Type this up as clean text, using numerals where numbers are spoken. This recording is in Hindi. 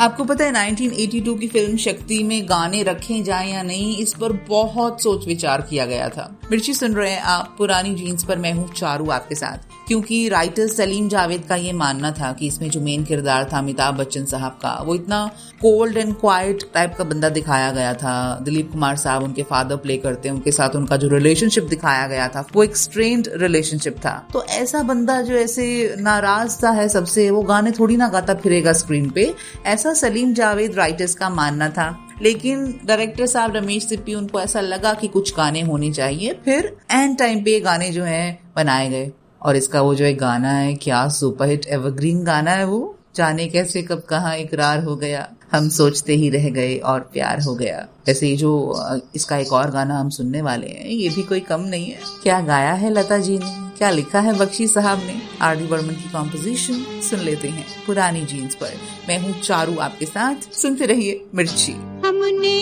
आपको पता है 1982 की फिल्म शक्ति में गाने रखे जाएं या नहीं, इस पर बहुत सोच विचार किया गया था। मिर्ची सुन रहे हैं आप पुरानी जीन्स पर, मैं हूँ चारू आपके साथ। क्योंकि राइटर सलीम जावेद का ये मानना था कि इसमें जो मेन किरदार था अमिताभ बच्चन साहब का, वो इतना कोल्ड एंड क्वाइट टाइप का बंदा दिखाया गया था। दिलीप कुमार साहब उनके फादर प्ले करते हैं, उनके साथ उनका जो रिलेशनशिप दिखाया गया था वो एक स्ट्रेन्ड रिलेशनशिप था। तो ऐसा बंदा जो ऐसे नाराज सा है सबसे, वो गाने थोड़ी ना गाता फिरेगा स्क्रीन पे, ऐसा सलीम जावेद राइटर्स का मानना था। लेकिन डायरेक्टर साहब रमेश सिप्पी, उनको ऐसा लगा कि कुछ गाने होने चाहिए, फिर एंड टाइम पे गाने जो हैं बनाए गए। और इसका वो जो एक गाना है, क्या सुपरहिट एवरग्रीन गाना है वो, जाने कैसे कब कहाँ इकरार हो गया, हम सोचते ही रह गए और प्यार हो गया। ऐसे ये जो इसका एक और गाना हम सुनने वाले हैं, ये भी कोई कम नहीं है। क्या गाया है लता जी ने, क्या लिखा है बख्शी साहब ने, आर.डी. बर्मन की कॉम्पोजिशन। सुन लेते हैं पुरानी जीन्स पर। मैं हूँ चारू आपके साथ, सुनते रहिए मिर्ची। हमने